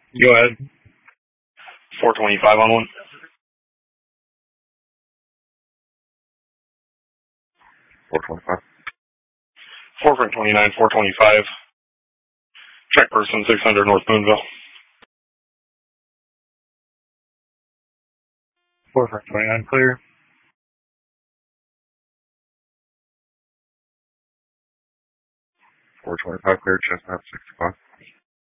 Go ahead. 425 on one. 425. 4 for 29, 425. Track person 600 North Boonville. 4 for 29 clear. 425 clear, Chestnut 6 o'clock.